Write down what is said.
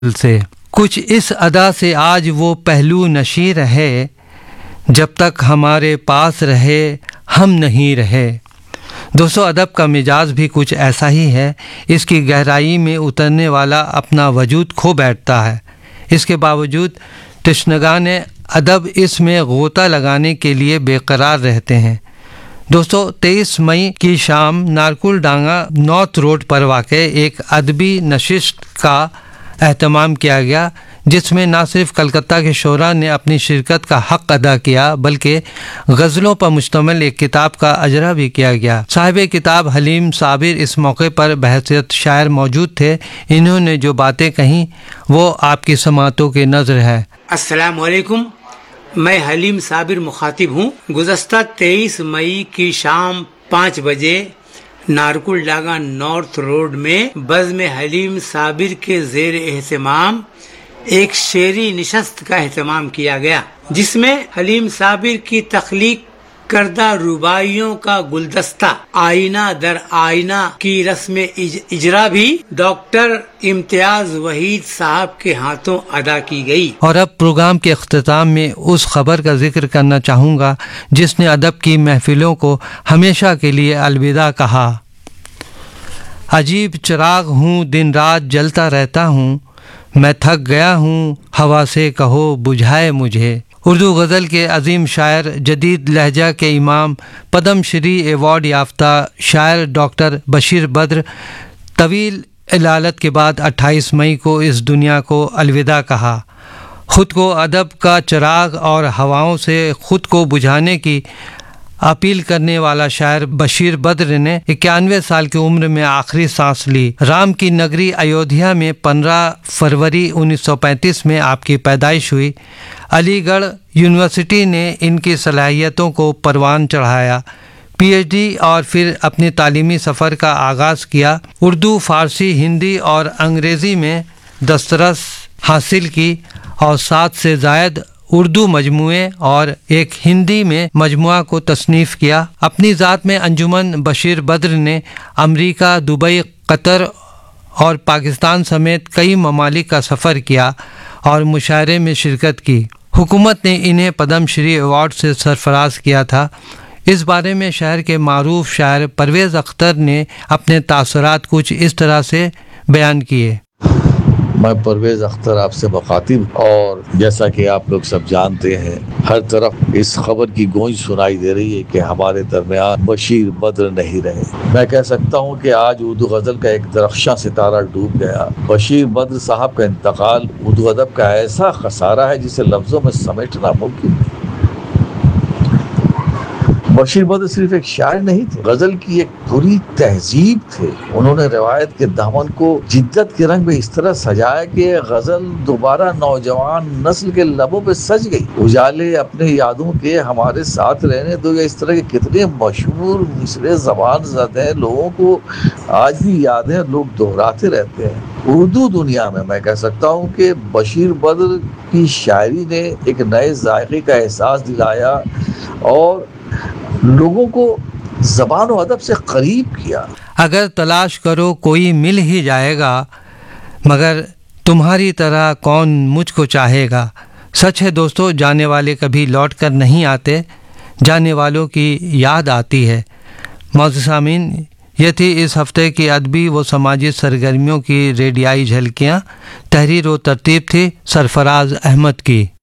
سے کچھ اس ادا سے آج وہ پہلو نشیں رہے، جب تک ہمارے پاس رہے ہم نہیں رہے۔ دوستو، ادب کا مزاج بھی کچھ ایسا ہی ہے، اس کی گہرائی میں اترنے والا اپنا وجود کھو بیٹھتا ہے، اس کے باوجود تشنگان ادب اس میں غوطہ لگانے کے لیے بے قرار رہتے ہیں۔ دوستو، 23 مئی کی شام نارکل ڈانگا نارتھ روڈ پر واقع ایک ادبی نشست کا اہتمام کیا گیا، جس میں نہ صرف کلکتہ کے شعراء نے اپنی شرکت کا حق ادا کیا بلکہ غزلوں پر مشتمل ایک کتاب کا اجرا بھی کیا گیا۔ صاحب کتاب حلیم صابر اس موقع پر بحیثیت شاعر موجود تھے۔ انہوں نے جو باتیں کہیں وہ آپ کی سماعتوں کی نظر ہے۔ السلام علیکم، میں حلیم صابر مخاطب ہوں۔ گزشتہ 23 مئی کی شام 5 بجے نارکل ڈانگا نارتھ روڈ میں بزم حلیم صابر کے زیر اہتمام ایک شعری نشست کا اہتمام کیا گیا، جس میں حلیم صابر کی تخلیق کردہ رباعیوں کا گلدستہ آئینہ در آئینہ کی رسم اجرا بھی ڈاکٹر امتیاز وحید صاحب کے ہاتھوں ادا کی گئی۔ اور اب پروگرام کے اختتام میں اس خبر کا ذکر کرنا چاہوں گا جس نے ادب کی محفلوں کو ہمیشہ کے لیے الوداع کہا۔ عجیب چراغ ہوں، دن رات جلتا رہتا ہوں، میں تھک گیا ہوں، ہوا سے کہو بجھائے مجھے۔ اردو غزل کے عظیم شاعر، جدید لہجہ کے امام، پدم شری ایوارڈ یافتہ شاعر ڈاکٹر بشیر بدر طویل علالت کے بعد 28 مئی کو اس دنیا کو الوداع کہا۔ خود کو ادب کا چراغ اور ہواؤں سے خود کو بجھانے کی اپیل کرنے والا شاعر بشیر بدر نے 91 سال کی عمر میں آخری سانس لی۔ رام کی نگری ایودھیا میں 15 فروری 1935 میں آپ کی پیدائش ہوئی۔ علی گڑھ یونیورسٹی نے ان کی صلاحیتوں کو پروان چڑھایا، پی ایچ ڈی اور پھر اپنی تعلیمی سفر کا آغاز کیا۔ اردو، فارسی، ہندی اور انگریزی میں دسترس حاصل کی اور 7 سے زائد اردو مجموعے اور ایک ہندی میں مجموعہ کو تصنیف کیا۔ اپنی ذات میں انجمن بشیر بدر نے امریکہ، دبئی، قطر اور پاکستان سمیت کئی ممالک کا سفر کیا اور مشاعرے میں شرکت کی۔ حکومت نے انہیں پدم شری ایوارڈ سے سرفراز کیا تھا۔ اس بارے میں شہر کے معروف شاعر پرویز اختر نے اپنے تاثرات کچھ اس طرح سے بیان کیے۔ میں پرویز اختر آپ سے مخاطب، اور جیسا کہ آپ لوگ سب جانتے ہیں، ہر طرف اس خبر کی گونج سنائی دے رہی ہے کہ ہمارے درمیان بشیر بدر نہیں رہے۔ میں کہہ سکتا ہوں کہ آج اردو غزل کا ایک درخشاں ستارہ ڈوب گیا۔ بشیر بدر صاحب کا انتقال اردو ادب کا ایسا خسارہ ہے جسے لفظوں میں سمیٹنا ممکن نہیں۔ بشیر بدر صرف ایک شاعر نہیں تھے، غزل کی ایک پوری تہذیب تھے۔ انہوں نے روایت کے دامن کو جدت کے رنگ میں اس طرح سجایا کہ غزل دوبارہ نوجوان نسل کے لبوں پہ سج گئی۔ اجالے اپنے یادوں کے ہمارے ساتھ رہنے دو، یا اس طرح کے کتنے مشہور مصرے زبان زدہ لوگوں کو آج بھی یادیں لوگ دہراتے رہتے ہیں۔ اردو دنیا میں کہہ سکتا ہوں کہ بشیر بدر کی شاعری نے ایک نئے ذائقے کا احساس دلایا اور لوگوں کو زبان و ادب سے قریب کیا۔ اگر تلاش کرو کوئی مل ہی جائے گا، مگر تمہاری طرح کون مجھ کو چاہے گا۔ سچ ہے دوستو، جانے والے کبھی لوٹ کر نہیں آتے، جانے والوں کی یاد آتی ہے۔ معزز سامعین، یہ تھی اس ہفتے کی ادبی و سماجی سرگرمیوں کی ریڈیائی جھلکیاں۔ تحریر و ترتیب تھی سرفراز احمد کی۔